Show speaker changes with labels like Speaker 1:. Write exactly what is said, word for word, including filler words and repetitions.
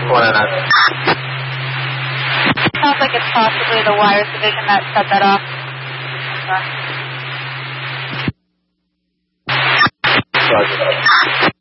Speaker 1: one oh nine.
Speaker 2: Sounds like it's possibly the wires division that set that off.
Speaker 1: Roger.